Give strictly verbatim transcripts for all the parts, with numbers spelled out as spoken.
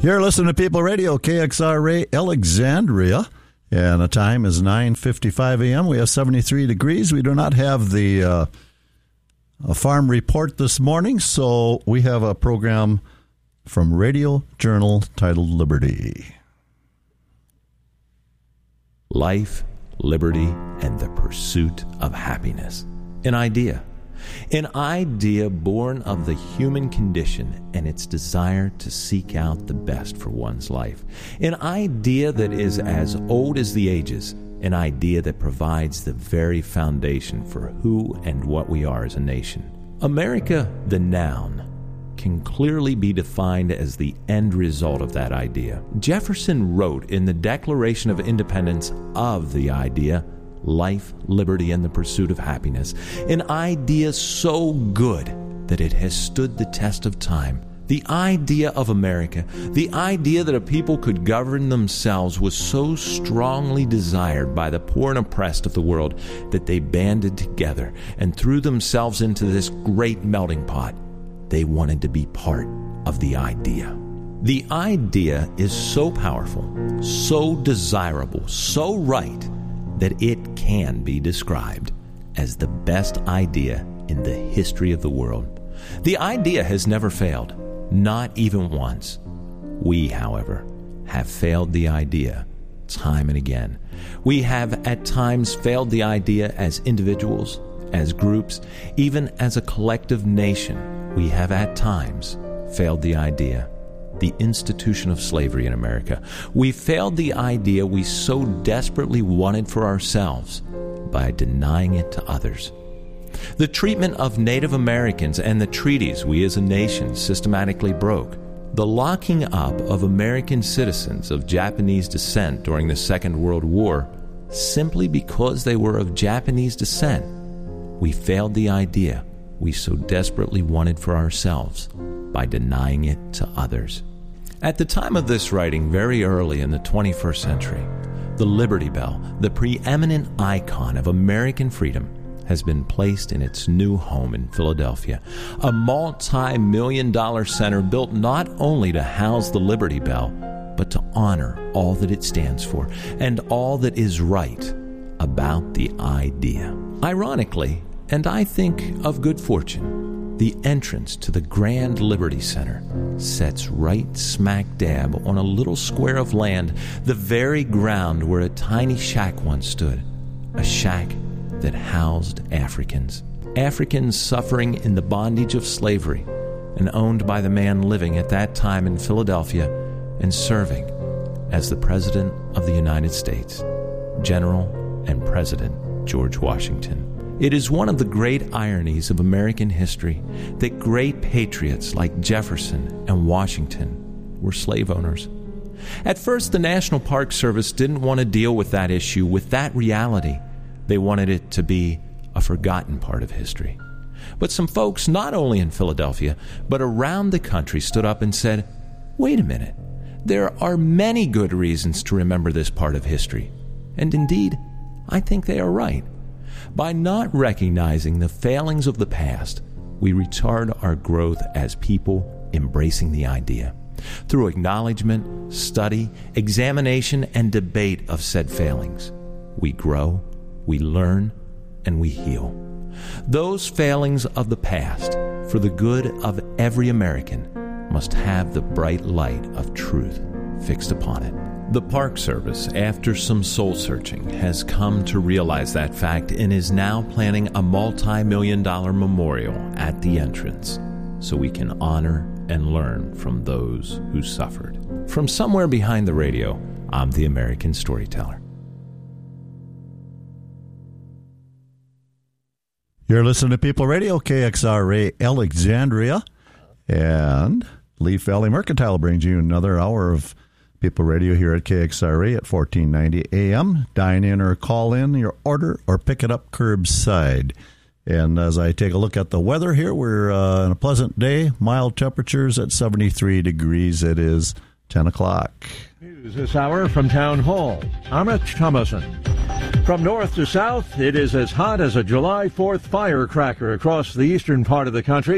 You're listening to People Radio, K X R A Alexandria, and the time is nine fifty-five a.m. We have seventy-three degrees. We do not have the uh, a farm report this morning, so we have a program from Radio Journal titled Liberty. Life, liberty, and the pursuit of happiness. An idea. An idea born of the human condition and its desire to seek out the best for one's life. An idea that is as old as the ages. An idea that provides the very foundation for who and what we are as a nation. America, the noun, can clearly be defined as the end result of that idea. Jefferson wrote in the Declaration of Independence of the idea, life, liberty, and the pursuit of happiness. An idea so good that it has stood the test of time. The idea of America, the idea that a people could govern themselves, was so strongly desired by the poor and oppressed of the world that they banded together and threw themselves into this great melting pot. They wanted to be part of the idea. The idea is so powerful, so desirable, so right, that it can be described as the best idea in the history of the world. The idea has never failed, not even once. We, however, have failed the idea time and again. We have at times failed the idea as individuals, as groups, even as a collective nation. We have at times failed the idea. The institution of slavery in America. We failed the idea we so desperately wanted for ourselves by denying it to others. The treatment of Native Americans and the treaties we as a nation systematically broke. The locking up of American citizens of Japanese descent during the Second World War simply because they were of Japanese descent. We failed the idea we so desperately wanted for ourselves by denying it to others. At the time of this writing, very early in the twenty-first century, the Liberty Bell, the preeminent icon of American freedom, has been placed in its new home in Philadelphia, a multi-million dollar center built not only to house the Liberty Bell, but to honor all that it stands for and all that is right about the idea. Ironically, and I think of good fortune, the entrance to the Grand Liberty Center sets right smack dab on a little square of land, the very ground where a tiny shack once stood, a shack that housed Africans. Africans suffering in the bondage of slavery and owned by the man living at that time in Philadelphia and serving as the President of the United States, General and President George Washington. It is one of the great ironies of American history that great patriots like Jefferson and Washington were slave owners. At first, the National Park Service didn't want to deal with that issue, with that reality. They wanted it to be a forgotten part of history. But some folks, not only in Philadelphia, but around the country, stood up and said, wait a minute, there are many good reasons to remember this part of history. And indeed, I think they are right. By not recognizing the failings of the past, we retard our growth as people embracing the idea. Through acknowledgement, study, examination, and debate of said failings, we grow, we learn, and we heal. Those failings of the past, for the good of every American, must have the bright light of truth fixed upon it. The Park Service, after some soul-searching, has come to realize that fact and is now planning a multi-million dollar memorial at the entrance so we can honor and learn from those who suffered. From somewhere behind the radio, I'm the American Storyteller. You're listening to People Radio, K X R A Alexandria, and Leaf Valley Mercantile brings you another hour of People Radio here at K X R A at fourteen ninety A M. Dine in or call in your order or pick it up curbside. And as I take a look at the weather here, we're uh, on a pleasant day, mild temperatures at seventy-three degrees. It is ten o'clock. News this hour from Town Hall. Amit Thomason. From north to south, it is as hot as a July fourth firecracker across the eastern part of the country.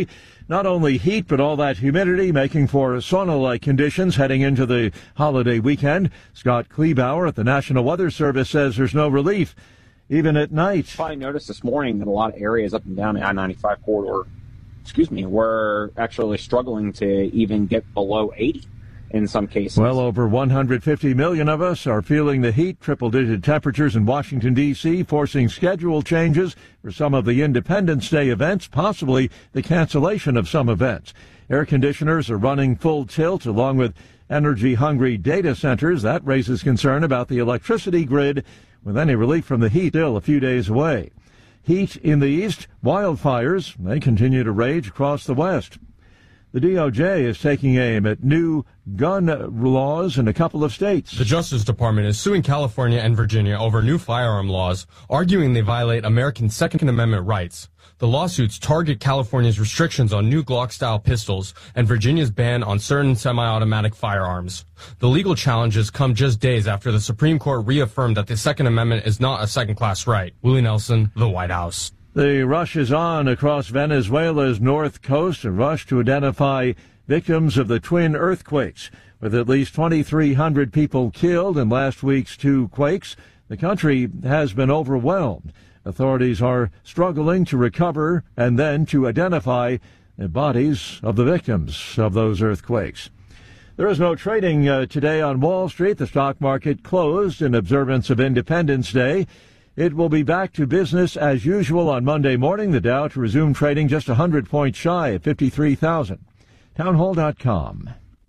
Not only heat, but all that humidity making for sauna-like conditions heading into the holiday weekend. Scott Kleebauer at the National Weather Service says there's no relief, even at night. Probably noticed this morning that a lot of areas up and down the I ninety-five corridor, excuse me, were actually struggling to even get below eighty. In some cases. Well over one hundred fifty million of us are feeling the heat. Triple-digit temperatures in Washington, D C, forcing schedule changes for some of the Independence Day events, possibly the cancellation of some events. Air conditioners are running full tilt, along with energy-hungry data centers. That raises concern about the electricity grid, with any relief from the heat still a few days away. Heat in the east, wildfires, they continue to rage across the west. The D O J is taking aim at new gun laws in a couple of states. The Justice Department is suing California and Virginia over new firearm laws, arguing they violate American Second Amendment rights. The lawsuits target California's restrictions on new Glock-style pistols and Virginia's ban on certain semi-automatic firearms. The legal challenges come just days after the Supreme Court reaffirmed that the Second Amendment is not a second-class right. Willie Nelson, The White House. The rush is on across Venezuela's north coast, a rush to identify victims of the twin earthquakes. With at least twenty-three hundred people killed in last week's two quakes, the country has been overwhelmed. Authorities are struggling to recover and then to identify the bodies of the victims of those earthquakes. There is no trading uh, today on Wall Street. The stock market closed in observance of Independence Day. It will be back to business as usual on Monday morning. The Dow to resume trading just one hundred points shy at fifty-three thousand. Townhall dot com.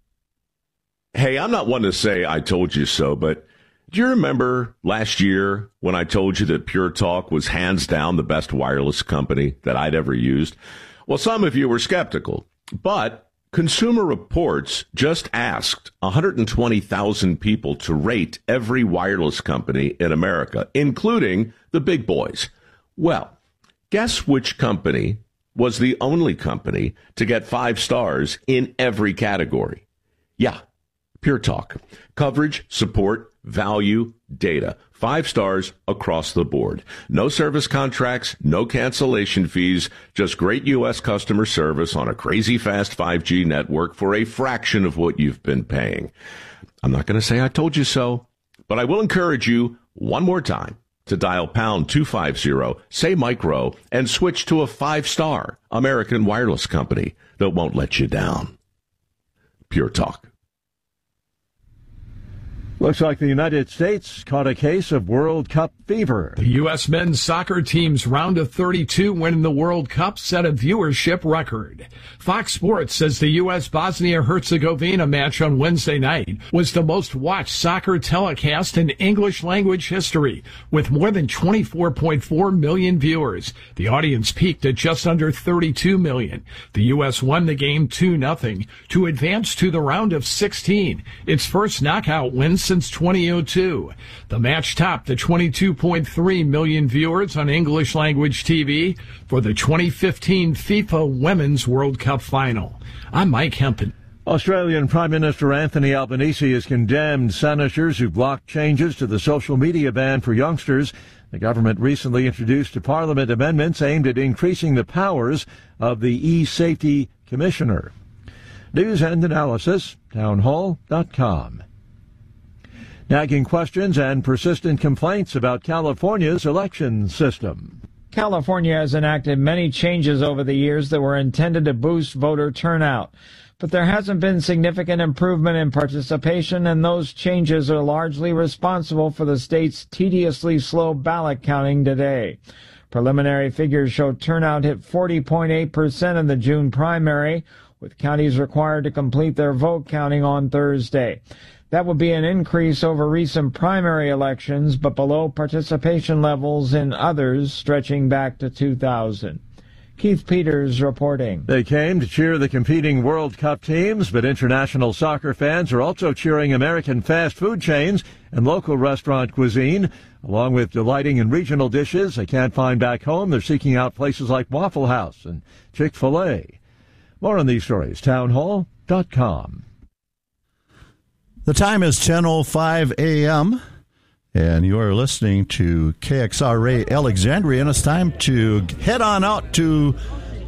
Hey, I'm not one to say I told you so, but do you remember last year when I told you that Pure Talk was hands down the best wireless company that I'd ever used? Well, some of you were skeptical, but Consumer Reports just asked one hundred twenty thousand people to rate every wireless company in America, including the big boys. Well, guess which company was the only company to get five stars in every category? Yeah, Pure Talk. Coverage, support, value, data. Five stars across the board. No service contracts, no cancellation fees, just great U S customer service on a crazy fast five G network for a fraction of what you've been paying. I'm not going to say I told you so, but I will encourage you one more time to dial pound two fifty, say micro, and switch to a five-star American wireless company that won't let you down. Pure Talk. Looks like the United States caught a case of World Cup fever. The U S men's soccer team's round of thirty-two win in the World Cup set a viewership record. Fox Sports says the U S Bosnia-Herzegovina match on Wednesday night was the most watched soccer telecast in English language history, with more than twenty-four point four million viewers. The audience peaked at just under thirty-two million. The U S won the game two nothing to advance to the round of sixteen, its first knockout win since twenty oh two. The match topped the twenty-two point three million viewers on English language T V for the twenty fifteen FIFA Women's World Cup Final. I'm Mike Hempen. Australian Prime Minister Anthony Albanese has condemned senators who blocked changes to the social media ban for youngsters. The government recently introduced to Parliament amendments aimed at increasing the powers of the e-safety commissioner. News and analysis, townhall dot com. Nagging questions and persistent complaints about California's election system. California has enacted many changes over the years that were intended to boost voter turnout, but there hasn't been significant improvement in participation, and those changes are largely responsible for the state's tediously slow ballot counting today. Preliminary figures show turnout hit forty point eight percent in the June primary, with counties required to complete their vote counting on Thursday. That would be an increase over recent primary elections, but below participation levels in others stretching back to two thousand. Keith Peters reporting. They came to cheer the competing World Cup teams, but international soccer fans are also cheering American fast food chains and local restaurant cuisine. Along with delighting in regional dishes they can't find back home, they're seeking out places like Waffle House and Chick-fil-A. More on these stories, townhall dot com. The time is ten oh five a.m., and you are listening to K X R A Alexandria, and it's time to head on out to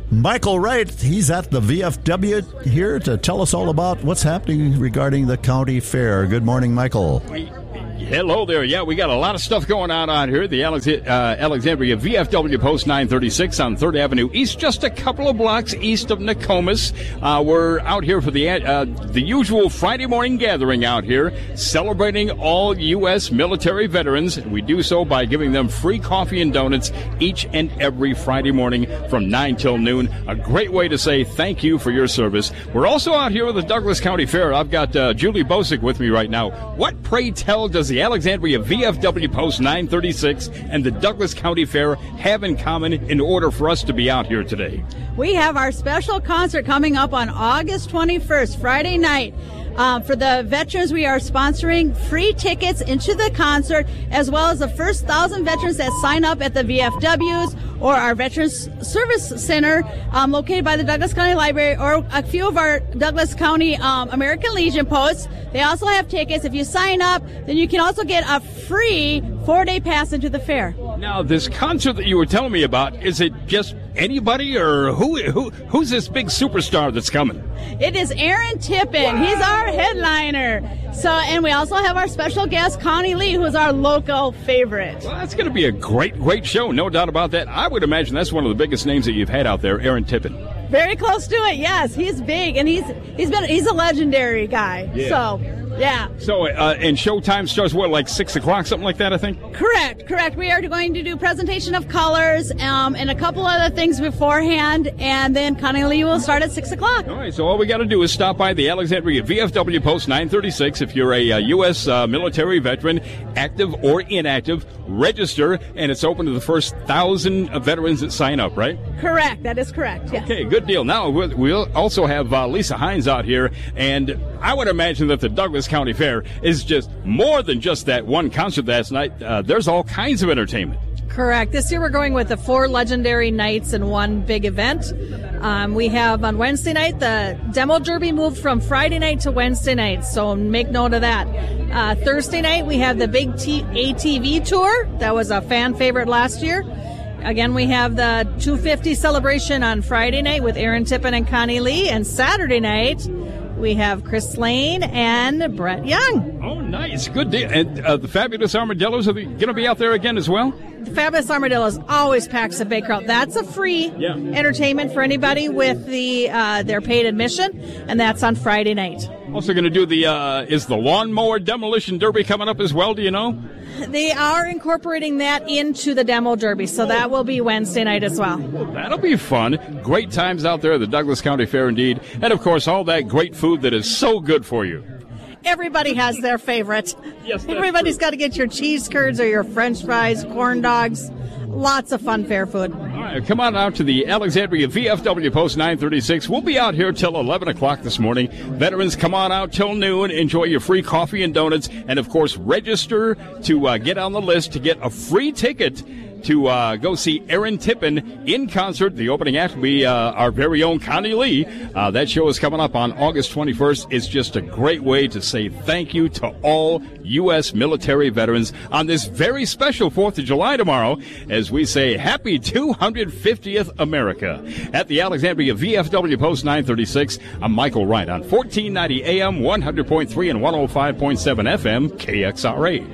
Michael Wright, he's at the V F W here to tell us all about what's happening regarding the county fair. Good morning, Michael. Hello there. Yeah, we got a lot of stuff going on out here. The Alex- uh, Alexandria V F W Post nine thirty-six on third Avenue East, just a couple of blocks east of Nokomis. Uh, we're out here for the uh, the usual Friday morning gathering out here, celebrating all U S military veterans. We do so by giving them free coffee and donuts each and every Friday morning from nine till noon. A great way to say thank you for your service. We're also out here with the Douglas County Fair. I've got uh, Julie Bosick with me right now. What, pray tell, does the Alexandria V F W Post nine thirty-six and the Douglas County Fair have in common in order for us to be out here today? We have our special concert coming up on August twenty-first, Friday night. Uh, for the veterans, we are sponsoring free tickets into the concert, as well as the first thousand veterans that sign up at the V F Ws or our Veterans Service Center, um, located by the Douglas County Library, or a few of our Douglas County um, American Legion posts. They also have tickets. If you sign up, then you can also get a free four-day pass into the fair. Now, this concert that you were telling me about, is it just anybody, or who, who who's this big superstar that's coming? It is Aaron Tippin. Wow. He's our headliner. So, and we also have our special guest, Connie Lee, who is our local favorite. Well, that's going to be a great, great show. No doubt about that. I would imagine that's one of the biggest names that you've had out there, Aaron Tippin. Very close to it, yes. He's big, and he's he's been he's a legendary guy. Yeah. So. Yeah. So, uh, and showtime starts, what, like six o'clock, something like that, I think? Correct, correct. We are going to do presentation of colors um, and a couple other things beforehand, and then Connie Lee will start at six o'clock. All right, so all we got to do is stop by the Alexandria V F W Post nine thirty-six if you're a uh, U S uh, military veteran, active or inactive, register, and it's open to the first thousand veterans that sign up, right? Correct, that is correct, yes. Okay, good deal. Now, we'll, we'll also have uh, Lisa Hines out here, and I would imagine that the Douglas County Fair is just more than just that one concert last night. Uh, there's all kinds of entertainment. Correct. This year we're going with the four legendary nights in one big event. Um, we have on Wednesday night, the Demo Derby moved from Friday night to Wednesday night, so make note of that. Uh, Thursday night, we have the big T- A T V tour. That was a fan favorite last year. Again, we have the two fifty celebration on Friday night with Aaron Tippin and Connie Lee. And Saturday night, we have Chris Lane and Brett Young. Oh, nice. Good deal. And uh, the Fabulous Armadillos are going to be out there again as well? The Fabulous Armadillos always packs a big crowd. That's a free yeah. entertainment for anybody with the uh, their paid admission, and that's on Friday night. Also going to do the, uh, is the Lawnmower Demolition Derby coming up as well, do you know? They are incorporating that into the Demo Derby, so that will be Wednesday night as well. Well, that'll be fun. Great times out there at the Douglas County Fair indeed. And, of course, all that great food that is so good for you. Everybody has their favorite. Yes, Everybody's got to get your cheese curds or your French fries, corn dogs. Lots of fun fair food. All right, come on out to the Alexandria V F W Post nine thirty-six. We'll be out here till eleven o'clock this morning. Veterans, come on out till noon. Enjoy your free coffee and donuts. And, of course, register to uh, get on the list to get a free ticket to uh, go see Aaron Tippin in concert. The opening act will be uh, our very own Connie Lee. Uh, that show is coming up on August twenty-first. It's just a great way to say thank you to all U S military veterans on this very special fourth of July tomorrow, as we say happy two hundred fiftieth America. At the Alexandria V F W Post nine thirty-six, I'm Michael Wright on fourteen ninety A M, one hundred point three and one oh five point seven F M, K X R A.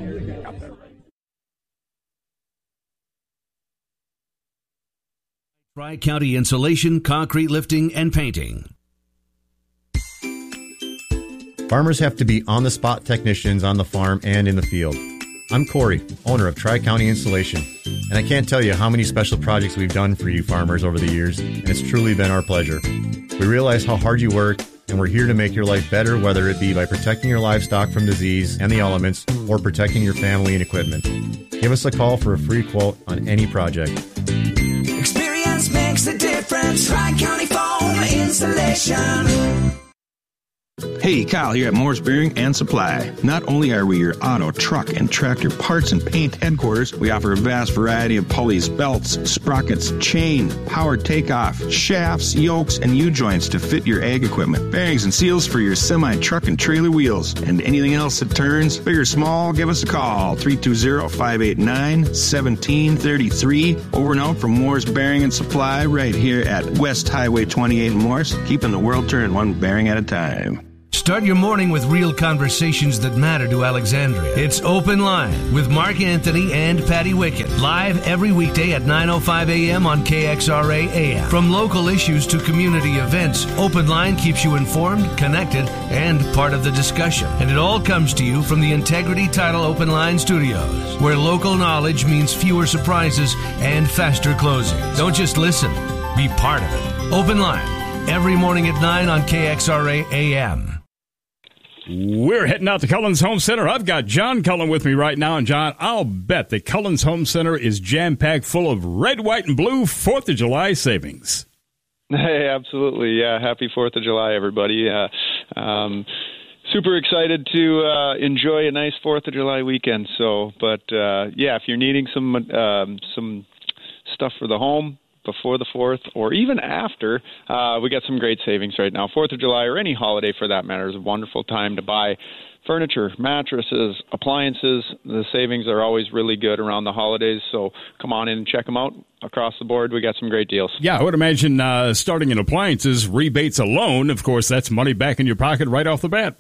Tri-County Insulation, Concrete Lifting, and Painting. Farmers have to be on-the-spot technicians on the farm and in the field. I'm Corey, owner of Tri-County Insulation, and I can't tell you how many special projects we've done for you farmers over the years, and it's truly been our pleasure. We realize how hard you work, and we're here to make your life better, whether it be by protecting your livestock from disease and the elements, or protecting your family and equipment. Give us a call for a free quote on any project. Experience makes a difference. Tri-County Foam Insulation. Hey, Kyle here at Morris Bearing and Supply. Not only are we your auto, truck, and tractor parts and paint headquarters, we offer a vast variety of pulleys, belts, sprockets, chain, power takeoff, shafts, yokes, and U-joints to fit your ag equipment, bearings and seals for your semi, truck, and trailer wheels, and anything else that turns. Big or small, give us a call, three two zero, five eight nine, one seven three three. Over and out from Morris Bearing and Supply right here at West Highway twenty-eight in Morris, keeping the world turning one bearing at a time. Start your morning with real conversations that matter to Alexandria. It's Open Line with Mark Anthony and Patty Wickett. Live every weekday at nine oh five a.m. on K X R A A M. From local issues to community events, Open Line keeps you informed, connected, and part of the discussion. And it all comes to you from the Integrity Title Open Line Studios, where local knowledge means fewer surprises and faster closing. Don't just listen, be part of it. Open Line, every morning at nine on K X R A A M. We're heading out to Cullen's Home Center. I've got John Cullen with me right now. And, John, I'll bet that Cullen's Home Center is jam-packed full of red, white, and blue fourth of July savings. Hey, absolutely. Yeah, happy fourth of July, everybody. Uh, um, super excited to uh, enjoy a nice fourth of July weekend. So, but, uh, yeah, if you're needing some um, some stuff for the home, before the fourth or even after, uh, we got some great savings right now. fourth of July or any holiday for that matter is a wonderful time to buy furniture, mattresses, appliances. The savings are always really good around the holidays, so come on in and check them out. Across the board, we got some great deals. Yeah, I would imagine uh, starting in appliances, rebates alone, of course, that's money back in your pocket right off the bat.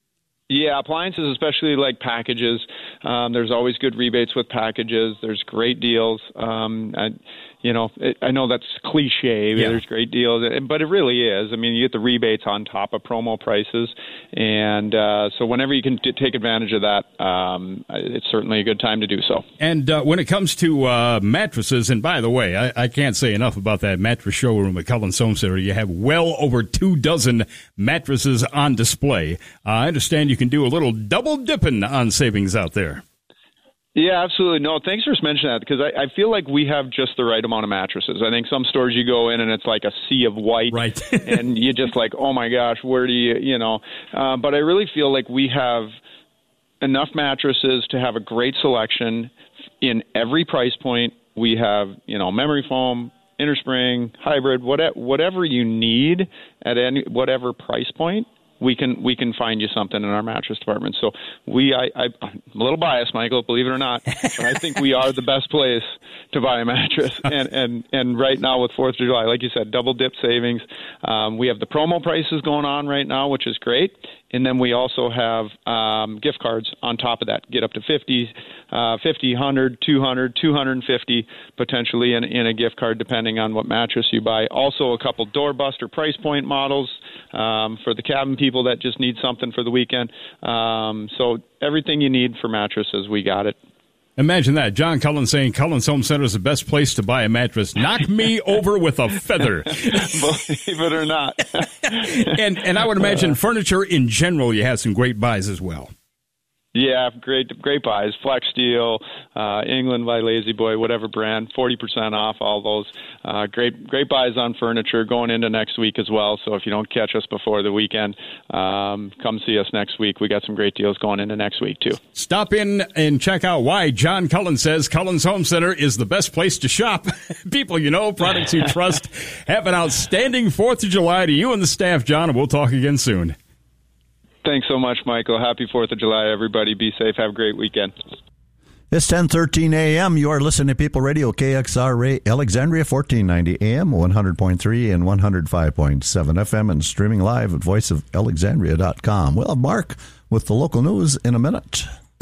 Yeah, appliances, especially like packages. Um, there's always good rebates with packages. There's great deals. Um, and, you know, it, I know that's cliche. Yeah. There's great deals, but it really is. I mean, you get the rebates on top of promo prices. And uh, so whenever you can t- take advantage of that, um, it's certainly a good time to do so. And uh, when it comes to uh, mattresses, and by the way, I, I can't say enough about that mattress showroom at Cullen's Home Center. You have well over two dozen mattresses on display. Uh, I understand you can do a little double dipping on savings out there. Yeah, absolutely. No, thanks for mentioning that because I, I feel like we have just the right amount of mattresses. I think some stores you go in and it's like a sea of white, right? And you just like, oh my gosh, where do you, you know? Uh, but I really feel like we have enough mattresses to have a great selection in every price point. We have, you know, memory foam, innerspring, hybrid, whatever, whatever you need at any whatever price point. We can we can find you something in our mattress department. So we I, I I'm a little biased, Michael, believe it or not, but I think we are the best place to buy a mattress. And and, and right now with Fourth of July, like you said, double dip savings. Um, we have the promo prices going on right now, which is great. And then we also have um, gift cards on top of that. Get up to fifty, uh, fifty, one hundred, two hundred, two hundred fifty potentially in, in a gift card depending on what mattress you buy. Also a couple doorbuster price point models um, for the cabin people that just need something for the weekend. Um, so everything you need for mattresses, we got it. Imagine that. John Cullen saying Cullen's Home Center is the best place to buy a mattress. Knock me over with a feather. Believe it or not. and and I would imagine furniture in general, you have some great buys as well. Yeah, great great buys. Flex Steel, uh, England by Lazy Boy, whatever brand, forty percent off all those. Uh, great great buys on furniture going into next week as well. So if you don't catch us before the weekend, um, come see us next week. We got some great deals going into next week too. Stop in and check out why John Cullen says Cullen's Home Center is the best place to shop. People you know, products you trust. Have an outstanding fourth of July to you and the staff, John, and we'll talk again soon. Thanks so much, Michael. Happy fourth of July, everybody. Be safe. Have a great weekend. It's ten thirteen a.m. You are listening to People Radio, K X R A, Alexandria, fourteen ninety A M, one hundred point three and one hundred five point seven F M, and streaming live at voice of alexandria dot com. We'll have Mark with the local news in a minute.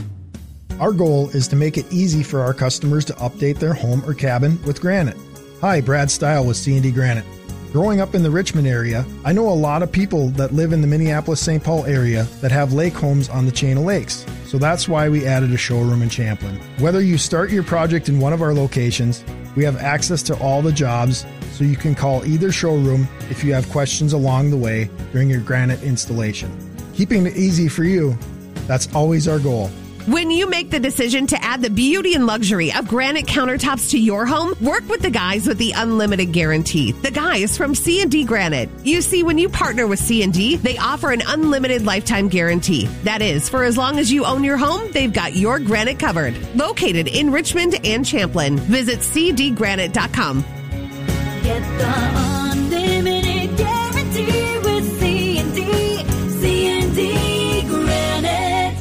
Our goal is to make it easy for our customers to update their home or cabin with granite. Hi, Brad Stile with C and D Granite. Growing up in the Richmond area, I know a lot of people that live in the Minneapolis-Saint Paul area that have lake homes on the chain of lakes. So that's why we added a showroom in Champlin. Whether you start your project in one of our locations, we have access to all the jobs, so you can call either showroom if you have questions along the way during your granite installation. Keeping it easy for you, that's always our goal. When you make the decision to add the beauty and luxury of granite countertops to your home, work with the guys with the unlimited guarantee. The guys from C and D Granite. You see, when you partner with C and D, they offer an unlimited lifetime guarantee. That is, for as long as you own your home, they've got your granite covered. Located in Richmond and Champlin. Visit c d granite dot com. Get the unlimited guarantee with C and D. C and D Granite.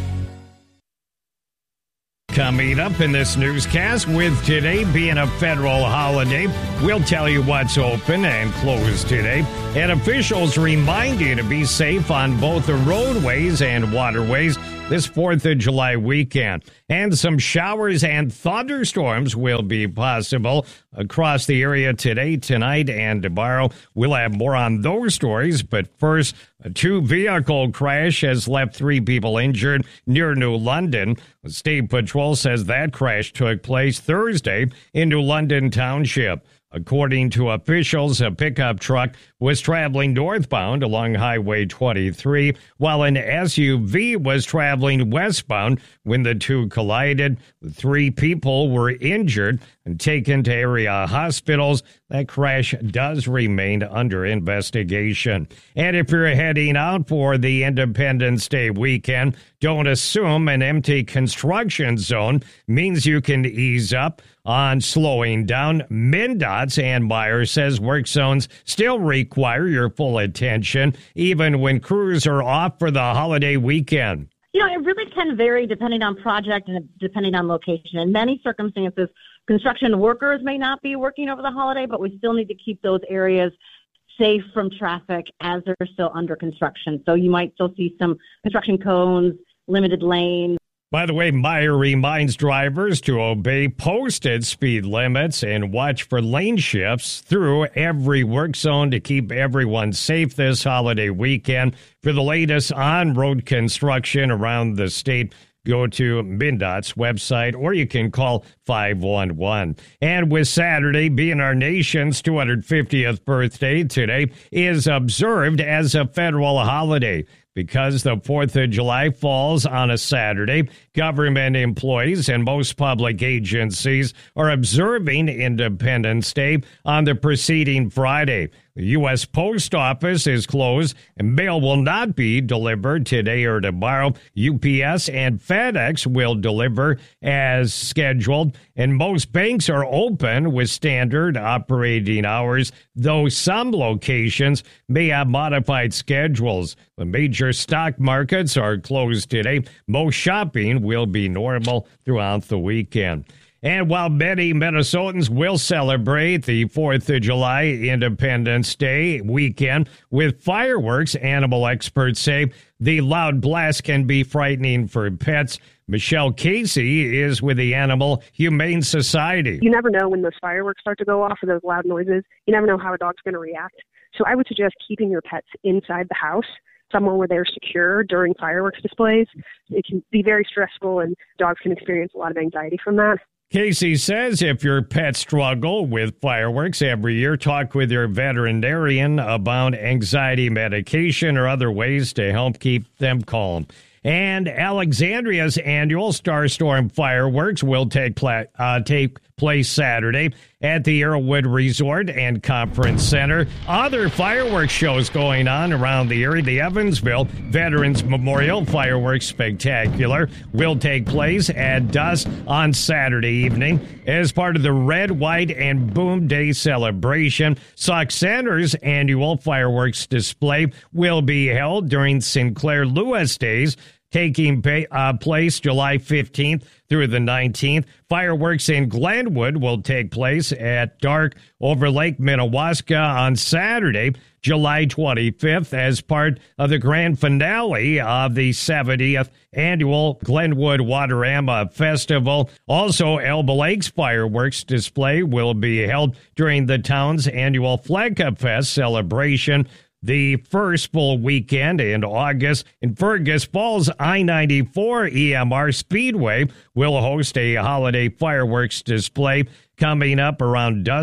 Coming up in this newscast, with today being a federal holiday, we'll tell you what's open and closed today. And officials remind you to be safe on both the roadways and waterways this fourth of July weekend. And some showers and thunderstorms will be possible across the area today, tonight, and tomorrow. We'll have more on those stories, but first, a two-vehicle crash has left three people injured near New London. The State Patrol says that crash took place Thursday in New London Township. According to officials, a pickup truck was traveling northbound along Highway twenty-three, while an S U V was traveling westbound when the two collided. Three people were injured and taken to area hospitals. That crash does remain under investigation. And if you're heading out for the Independence Day weekend, don't assume an empty construction zone means you can ease up on slowing down. MnDOT's Ann Meyer says work zones still require your full attention, even when crews are off for the holiday weekend. You know, it really can vary depending on project and depending on location. In many circumstances, construction workers may not be working over the holiday, but we still need to keep those areas safe from traffic as they're still under construction. So you might still see some construction cones, limited lanes. By the way, Meyer reminds drivers to obey posted speed limits and watch for lane shifts through every work zone to keep everyone safe this holiday weekend. For the latest on road construction around the state, go to MnDOT's website, or you can call five one one. And with Saturday being our nation's two hundred fiftieth birthday, today is observed as a federal holiday. Because the fourth of July falls on a Saturday, government employees and most public agencies are observing Independence Day on the preceding Friday. The U S Post Office is closed, and mail will not be delivered today or tomorrow. U P S and FedEx will deliver as scheduled, and most banks are open with standard operating hours, though some locations may have modified schedules. The major stock markets are closed today. Most shopping will be normal throughout the weekend. And while many Minnesotans will celebrate the fourth of July Independence Day weekend with fireworks, animal experts say the loud blast can be frightening for pets. Michelle Casey is with the Animal Humane Society. You never know when those fireworks start to go off or those loud noises. You never know how a dog's going to react. So I would suggest keeping your pets inside the house, somewhere where they're secure during fireworks displays. It can be very stressful, and dogs can experience a lot of anxiety from that. Casey says if your pets struggle with fireworks every year, talk with your veterinarian about anxiety medication or other ways to help keep them calm. And Alexandria's annual Star Storm fireworks will take pla- uh, take place Saturday at the Arrowwood Resort and Conference Center. Other fireworks shows going on around the area. The Evansville Veterans Memorial Fireworks Spectacular will take place at dusk on Saturday evening as part of the Red, White, and Boom Day celebration. Sauk Center's annual fireworks display will be held during Sinclair Lewis Days, taking pay, uh, place July fifteenth through the nineteenth. Fireworks in Glenwood will take place at dark over Lake Minnewaska on Saturday, July twenty-fifth, as part of the grand finale of the seventieth annual Glenwood Waterama Festival. Also, Elba Lake's fireworks display will be held during the town's annual Flecka Fest celebration, the first full weekend in August. In Fergus Falls, I ninety-four E M R Speedway will host a holiday fireworks display coming up around dusk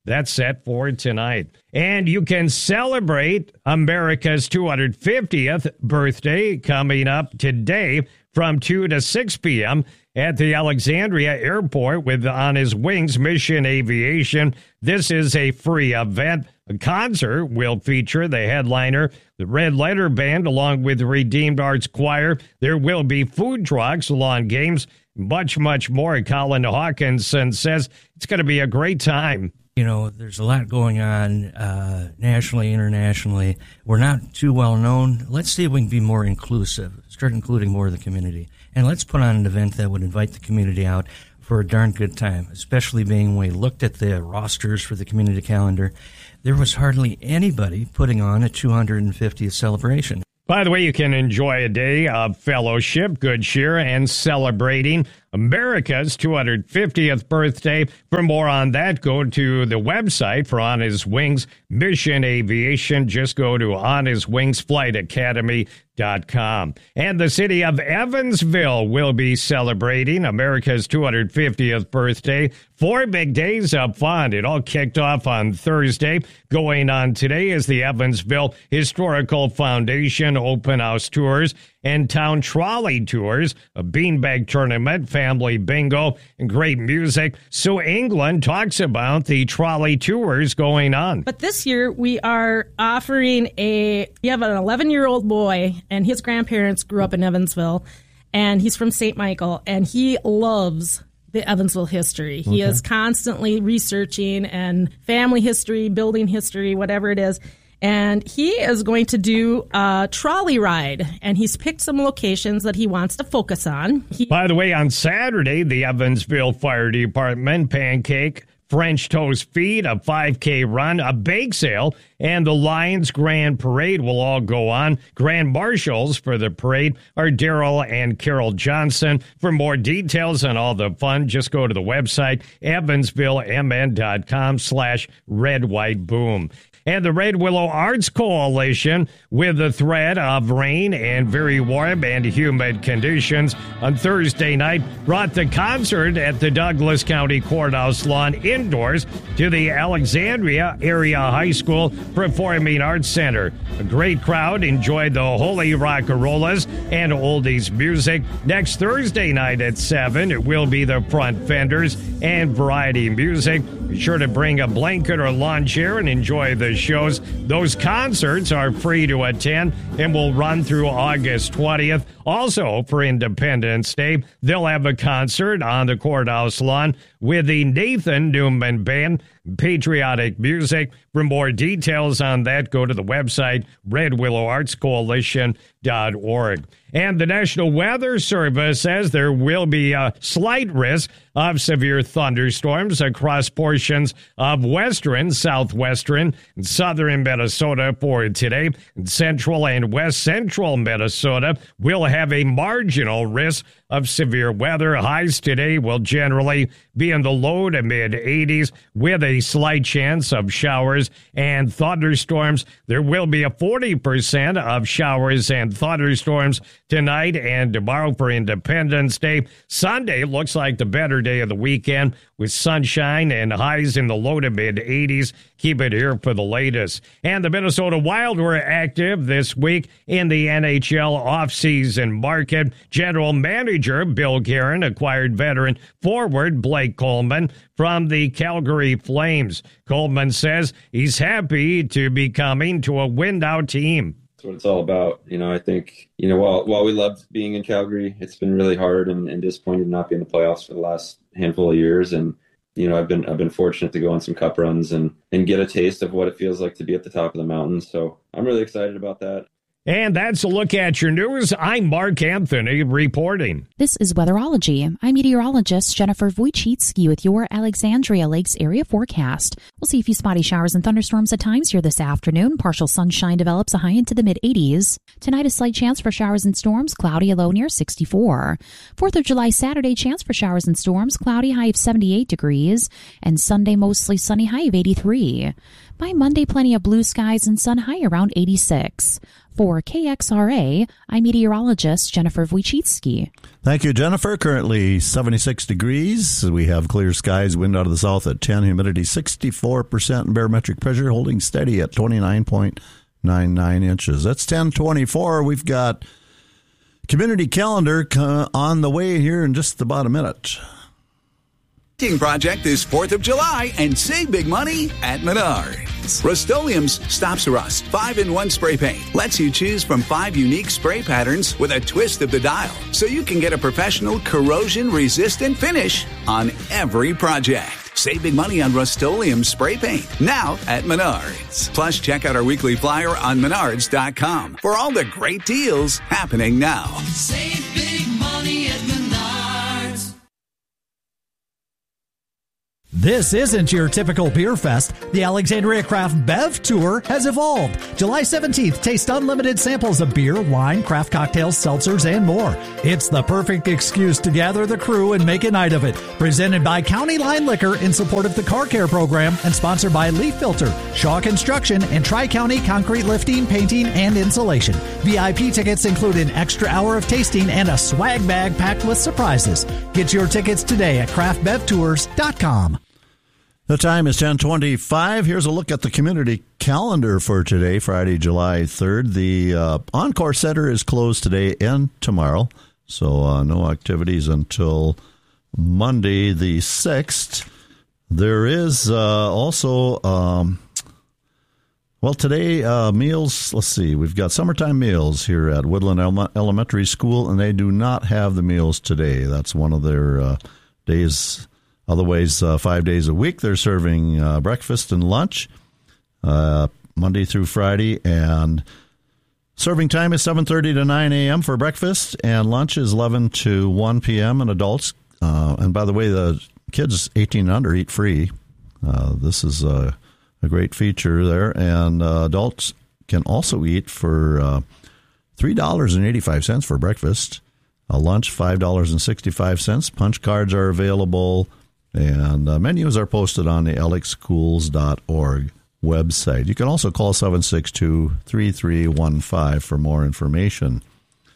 That's set for tonight. And you can celebrate America's two hundred fiftieth birthday coming up today from two to six p.m. at the Alexandria Airport with On His Wings Mission Aviation. This is a free event. A concert will feature the headliner, the Red Letter Band, along with the Redeemed Arts Choir. There will be food trucks, lawn games, much, much more. Colin Hawkinson says it's going to be a great time. You know, there's a lot going on uh, nationally, internationally. We're not too well known. Let's see if we can be more inclusive, start including more of the community. And let's put on an event that would invite the community out for a darn good time, especially being when we looked at the rosters for the community calendar. There was hardly anybody putting on a two hundred fiftieth celebration. By the way, you can enjoy a day of fellowship, good cheer, and celebrating America's two hundred fiftieth birthday. For more on that, go to the website for On His Wings Mission Aviation. Just go to On His Wings Flight Academy dot com. And the city of Evansville will be celebrating America's two hundred fiftieth birthday. Four big days of fun. It all kicked off on Thursday. Going on today is the Evansville Historical Foundation Open House Tours and Town Trolley Tours, a beanbag tournament, family bingo, and great music. Sue England talks about the trolley tours going on. But this year we are offering a, we have an eleven-year-old boy, and his grandparents grew up in Evansville, and he's from Saint Michael, and he loves the Evansville history. He okay. is constantly researching and family history, building history, whatever it is. And he is going to do a trolley ride, and he's picked some locations that he wants to focus on. He- By the way, on Saturday, the Evansville Fire Department pancake, French toast feed, a five K run, a bake sale, and the Lions Grand Parade will all go on. Grand Marshals for the parade are Daryl and Carol Johnson. For more details on all the fun, just go to the website, evansvillemn.com slash red white boom. And the Red Willow Arts Coalition, with the threat of rain and very warm and humid conditions on Thursday night, brought the concert at the Douglas County Courthouse lawn indoors to the Alexandria Area High School Performing Arts Center. A great crowd enjoyed the Holy Rockarollas and oldies music. Next Thursday night at seven, it will be the Front Fenders and variety music. Be sure to bring a blanket or lawn chair and enjoy the shows. Those concerts are free to attend and will run through August twentieth. Also, for Independence Day, they'll have a concert on the courthouse lawn with the Nathan Newman Band, patriotic music. For more details on that, go to the website, red willow arts coalition dot org. And the National Weather Service says there will be a slight risk of severe thunderstorms across portions of western, southwestern, and southern Minnesota for today. Central and west central Minnesota will have a marginal risk of severe weather. Highs today will generally be in the low to mid eighties with a slight chance of showers and thunderstorms. There will be a forty percent of showers and thunderstorms tonight and tomorrow for Independence Day. Sunday looks like the better day of the weekend with sunshine and highs in the low to mid eighties. Keep it here for the latest. And the Minnesota Wild were active this week in the N H L offseason market. General Manager Bill Guerin acquired veteran forward Blake Coleman from the Calgary Flames. Coleman says he's happy to be coming to a win-now team. That's what it's all about. You know, I think, you know, while while we loved being in Calgary, it's been really hard and, and disappointing to not be in the playoffs for the last handful of years. And, you know, I've been I've been fortunate to go on some cup runs and, and get a taste of what it feels like to be at the top of the mountain. So I'm really excited about that. And that's a look at your news. I'm Mark Anthony reporting. This is Weatherology. I'm meteorologist Jennifer Wojcicki with your Alexandria Lakes area forecast. We'll see a few spotty showers and thunderstorms at times here this afternoon. Partial sunshine develops a high into the mid eighties. Tonight, a slight chance for showers and storms, cloudy, a low near sixty-four. fourth of July Saturday, chance for showers and storms, cloudy, high of seventy-eight degrees. And Sunday, mostly sunny, high of eighty-three. By Monday, plenty of blue skies and sun, high around eighty-six. For K X R A, I'm meteorologist Jennifer Wojcicki. Thank you, Jennifer. Currently seventy-six degrees. We have clear skies, wind out of the south at ten, humidity sixty-four percent, and barometric pressure holding steady at twenty-nine point nine nine inches. That's ten twenty-four. We've got community calendar on the way here in just about a minute. Project this fourth of July and save big money at Menards. Rust-Oleum's Stops Rust five in one spray paint lets you choose from five unique spray patterns with a twist of the dial, so you can get a professional corrosion-resistant finish on every project. Save big money on Rust-Oleum spray paint now at Menards. Plus, check out our weekly flyer on menards dot com for all the great deals happening now. Save big money at Menards. This isn't your typical beer fest. The Alexandria Craft Bev Tour has evolved. July seventeenth, taste unlimited samples of beer, wine, craft cocktails, seltzers, and more. It's the perfect excuse to gather the crew and make a night of it. Presented by County Line Liquor in support of the Car Care Program and sponsored by Leaf Filter, Shaw Construction, and Tri-County Concrete Lifting, Painting, and Insulation. V I P tickets include an extra hour of tasting and a swag bag packed with surprises. Get your tickets today at craft bev tours dot com. The time is ten twenty-five. Here's a look at the community calendar for today, Friday, July third. The uh, Encore Center is closed today and tomorrow, so uh, no activities until Monday the sixth. There is uh, also, um, well, today, uh, meals, let's see, we've got summertime meals here at Woodland Ele- Elementary School, and they do not have the meals today. That's one of their uh, days. Otherwise, uh, five days a week, they're serving uh, breakfast and lunch, uh, Monday through Friday, and serving time is seven thirty to nine a.m. for breakfast, and lunch is eleven to one p.m. And adults, uh, and by the way, the kids eighteen and under eat free. Uh, this is a, a great feature there, and uh, adults can also eat for uh, three dollars and eighty-five cents for breakfast, a lunch five dollars and sixty-five cents. Punch cards are available. And uh, menus are posted on the alex schools dot org website. You can also call seven six two, three three one five for more information.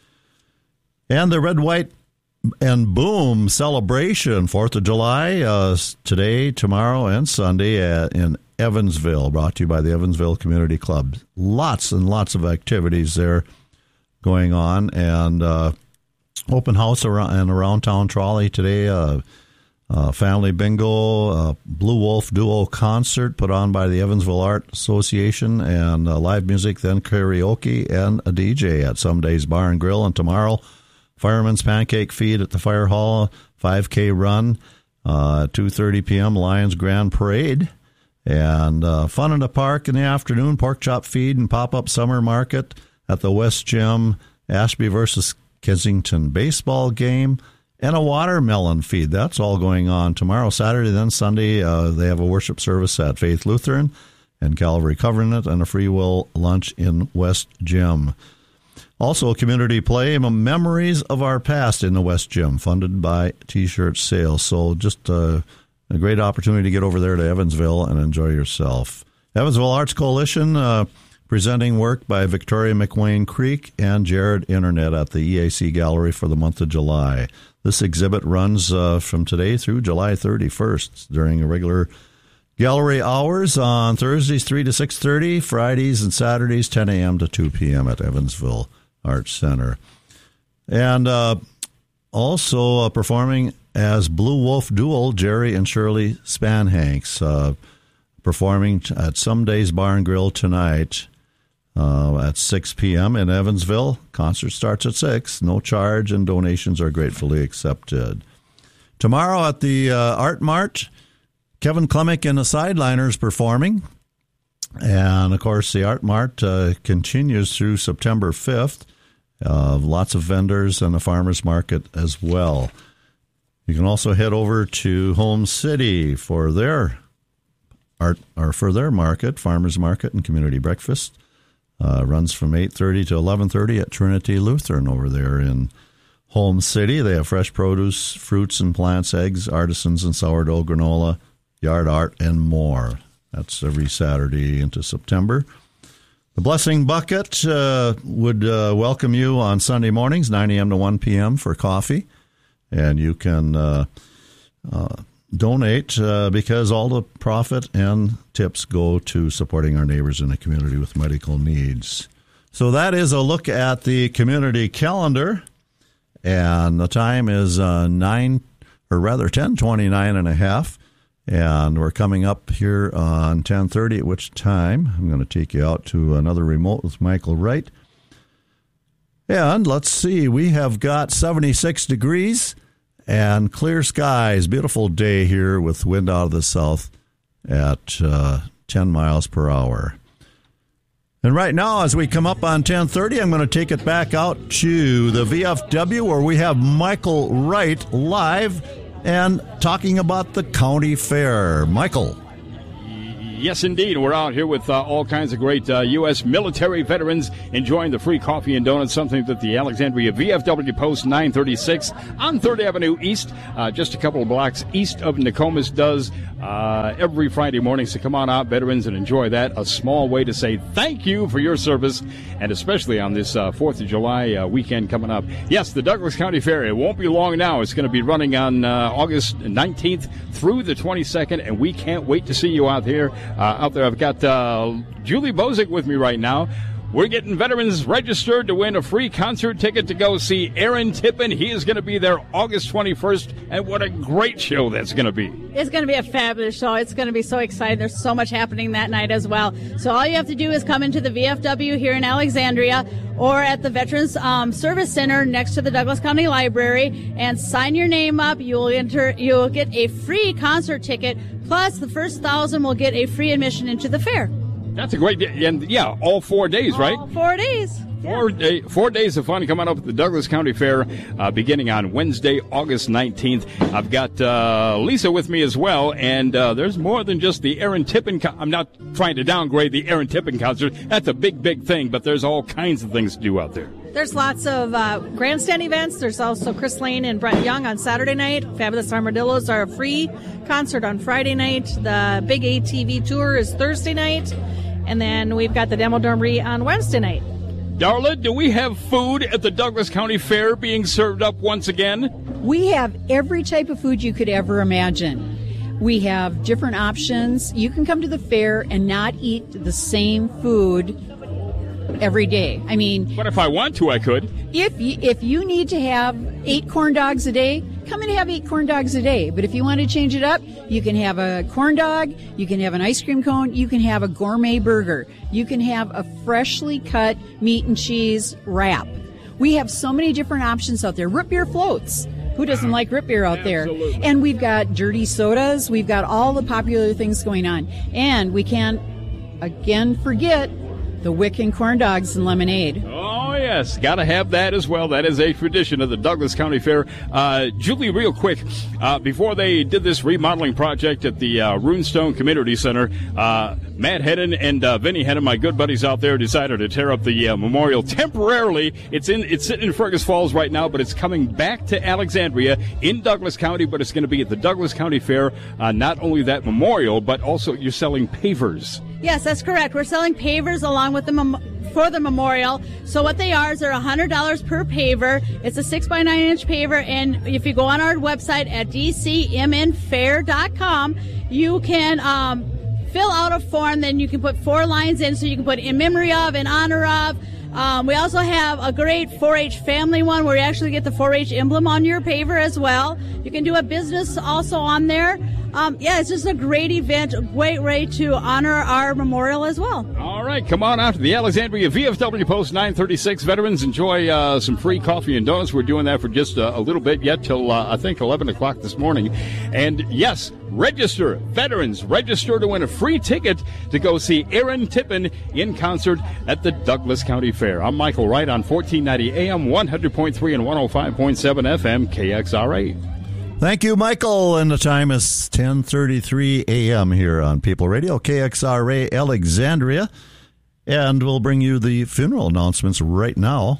And the Red, White, and Boom celebration, fourth of July, uh, today, tomorrow, and Sunday at, in Evansville, brought to you by the Evansville Community Club. Lots and lots of activities there going on. And uh, open house around, and around town trolley today. Uh, Uh, family bingo, uh, Blue Wolf Duo concert put on by the Evansville Art Association, and uh, live music, then karaoke, and a D J at Some Days Bar and Grill. And tomorrow, Fireman's Pancake Feed at the Fire Hall, five K run, uh, two thirty p.m. Lions Grand Parade, and uh, fun in the park in the afternoon, pork chop feed and pop-up summer market at the West Gym, Ashby versus Kensington baseball game, and a watermelon feed. That's all going on tomorrow, Saturday, then Sunday. Uh, they have a worship service at Faith Lutheran and Calvary Covenant, and a free will lunch in West Gym. Also, community play, Memories of Our Past in the West Gym, funded by T-shirt sales. So just uh, a great opportunity to get over there to Evansville and enjoy yourself. Evansville Arts Coalition, uh, presenting work by Victoria McWayne Creek and Jared Internet at the E A C Gallery for the month of July. This exhibit runs uh, from today through July thirty-first during regular gallery hours on Thursdays three to six thirty, Fridays and Saturdays ten a.m. to two p.m. at Evansville Arts Center. And uh, also uh, performing as Blue Wolf Duel, Jerry and Shirley Spanhanks, uh, performing at Some Days Bar and Grill tonight. Uh, at six p.m. in Evansville. Concert starts at six. No charge, and donations are gratefully accepted. Tomorrow at the uh, Art Mart, Kevin Klemick and the Sideliners performing. And, of course, the Art Mart uh, continues through September fifth. Uh, lots of vendors and the farmers market as well. You can also head over to Home City for their art or for their market, farmers market and community breakfast. Uh, runs from eight thirty to eleven thirty at Trinity Lutheran over there in Home City. They have fresh produce, fruits and plants, eggs, artisans and sourdough, granola, yard art, and more. That's every Saturday into September. The Blessing Bucket uh, would uh, welcome you on Sunday mornings, nine a.m. to one p.m. for coffee. And you can uh, uh, donate uh, because all the profit and tips go to supporting our neighbors in the community with medical needs. So that is a look at the community calendar. And the time is uh, nine, or rather ten twenty-nine and a half. And we're coming up here on ten thirty, at which time I'm going to take you out to another remote with Michael Wright. And let's see, we have got seventy-six degrees and clear skies. Beautiful day here with wind out of the south at uh, ten miles per hour. And right now, as we come up on ten thirty, I'm going to take it back out to the V F W where we have Michael Wright live and talking about the county fair. Michael. Yes, indeed. We're out here with uh, all kinds of great uh, U S military veterans enjoying the free coffee and donuts, something that the Alexandria V F W Post nine thirty-six on third Avenue East, uh, just a couple of blocks east of Nokomis, does uh, every Friday morning. So come on out, veterans, and enjoy that. A small way to say thank you for your service, and especially on this uh, fourth of July uh, weekend coming up. Yes, the Douglas County Fair. It won't be long now. It's going to be running on uh, August nineteenth through the twenty-second, and we can't wait to see you out here. Uh, out there, I've got uh, Julie Bozick with me right now. We're getting veterans registered to win a free concert ticket to go see Aaron Tippin. He is going to be there August twenty-first, and what a great show that's going to be. It's going to be a fabulous show. It's going to be so exciting. There's so much happening that night as well. So all you have to do is come into the V F W here in Alexandria or at the Veterans um, Service Center next to the Douglas County Library and sign your name up. You'll enter. You'll get a free concert ticket. Plus, the first thousand will get a free admission into the fair. That's a great day. And, yeah, all four days, all right? Four days. Four, day, four days of fun coming up at the Douglas County Fair uh, beginning on Wednesday, August nineteenth. I've got uh, Lisa with me as well, and uh, there's more than just the Aaron Tippin. Con- I'm not trying to downgrade the Aaron Tippin concert. That's a big, big thing, but there's all kinds of things to do out there. There's lots of uh, grandstand events. There's also Chris Lane and Brett Young on Saturday night. Fabulous Armadillos are a free concert on Friday night. The Big A T V Tour is Thursday night. And then we've got the Demo Dormery on Wednesday night. Darla, do we have food at the Douglas County Fair being served up once again? We have every type of food you could ever imagine. We have different options. You can come to the fair and not eat the same food every day. I mean, but if I want to, I could. If you, if you need to have eight corn dogs a day, come and have eight corn dogs a day. But if you want to change it up, you can have a corn dog, you can have an ice cream cone, you can have a gourmet burger, you can have a freshly cut meat and cheese wrap. We have so many different options out there. Root beer floats. Who doesn't like root beer out there? Absolutely. And we've got dirty sodas. We've got all the popular things going on. And we can't, again, forget the Wiccan corn dogs and lemonade. Oh, yes. Got to have that as well. That is a tradition of the Douglas County Fair. Uh, Julie, real quick, uh, before they did this remodeling project at the uh, Runestone Community Center, uh, Matt Hedden and uh, Vinny Hedden, my good buddies out there, decided to tear up the uh, memorial temporarily. It's in it's sitting in Fergus Falls right now, but it's coming back to Alexandria in Douglas County, but it's going to be at the Douglas County Fair. Uh, not only that memorial, but also you're selling pavers. Yes, that's correct. We're selling pavers along with the mem- for the memorial. So what they are is they're one hundred dollars per paver. It's a six by nine inch paver, and if you go on our website at d c m n fair dot com, you can um, fill out a form. Then you can put four lines in, so you can put in memory of, in honor of. Um, we also have a great four H family one where you actually get the four H emblem on your paver as well. You can do a business also on there. Um, yeah, it's just a great event, a great way to honor our memorial as well. All right, come on out to the Alexandria V F W Post nine thirty-six. Veterans, enjoy uh, some free coffee and donuts. We're doing that for just a, a little bit yet till, uh, I think, eleven o'clock this morning. And, yes, register. Veterans, register to win a free ticket to go see Aaron Tippin in concert at the Douglas County Fair. I'm Michael Wright on fourteen ninety A M, one hundred point three and one oh five point seven F M, K X R A. Thank you, Michael. And the time is ten thirty-three A M here on People Radio, K X R A Alexandria. And we'll bring you the funeral announcements right now.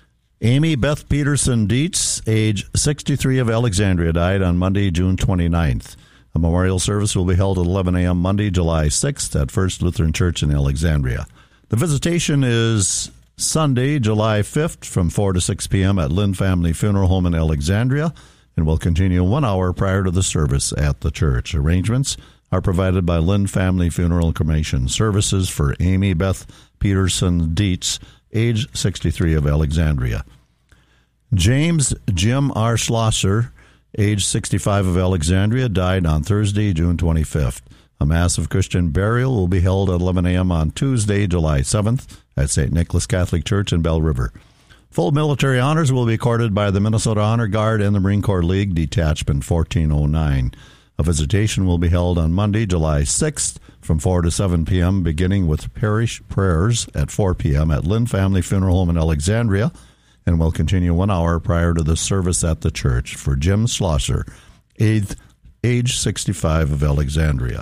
Amy Beth Peterson Dietz, age sixty-three, of Alexandria, died on Monday, June twenty-ninth. A memorial service will be held at eleven A M Monday, July sixth at First Lutheran Church in Alexandria. The visitation is Sunday, July fifth from four to six p.m. at Lynn Family Funeral Home in Alexandria, and will continue one hour prior to the service at the church. Arrangements are provided by Lynn Family Funeral and Cremation Services for Amy Beth Peterson Dietz, age sixty-three, of Alexandria. James Jim R. Schlosser, age sixty-five, of Alexandria, died on Thursday, June twenty-fifth. A mass of Christian burial will be held at eleven a.m. on Tuesday, July seventh, at Saint Nicholas Catholic Church in Bell River. Full military honors will be accorded by the Minnesota Honor Guard and the Marine Corps League Detachment fourteen oh nine. A visitation will be held on Monday, July sixth, from four to seven p.m., beginning with parish prayers at four p.m. at Lynn Family Funeral Home in Alexandria, and will continue one hour prior to the service at the church for Jim Schlosser, age sixty-five, of Alexandria.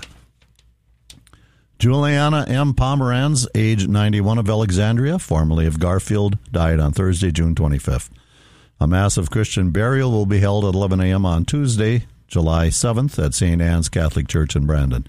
Juliana M. Pomeranz, age ninety-one, of Alexandria, formerly of Garfield, died on Thursday, June twenty-fifth. A mass of Christian burial will be held at eleven a.m. on Tuesday, July seventh, at Saint Anne's Catholic Church in Brandon.